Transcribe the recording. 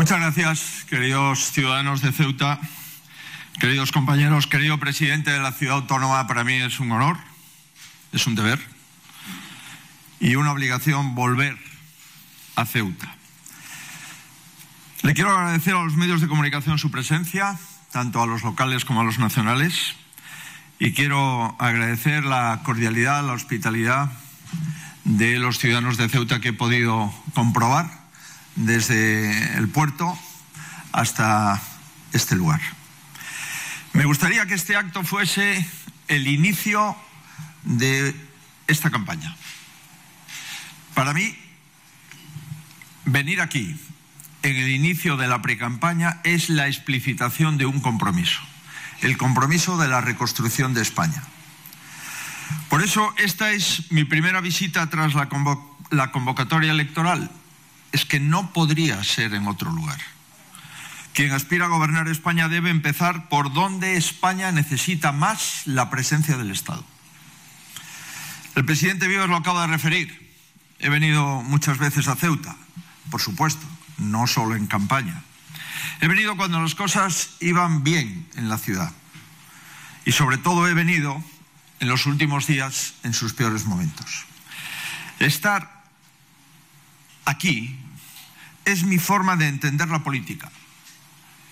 Muchas gracias, queridos ciudadanos de Ceuta, queridos compañeros, querido presidente de la ciudad autónoma. Para mí es un honor, es un deber y una obligación volver a Ceuta. Le quiero agradecer a los medios de comunicación su presencia, tanto a los locales como a los nacionales, y quiero agradecer la cordialidad, la hospitalidad de los ciudadanos de Ceuta que he podido comprobar desde el puerto hasta este lugar. Me gustaría que este acto fuese el inicio de esta campaña. Para mí, venir aquí en el inicio de la precampaña es la explicitación de un compromiso, el compromiso de la reconstrucción de España. Por eso, esta es mi primera visita tras la convocatoria electoral. Es que no podría ser en otro lugar. Quien aspira a gobernar España debe empezar por donde España necesita más la presencia del Estado. El presidente Vives lo acaba de referir. He venido muchas veces a Ceuta, por supuesto, no solo en campaña. He venido cuando las cosas iban bien en la ciudad. Y sobre todo he venido en los últimos días en sus peores momentos. Estar aquí es mi forma de entender la política.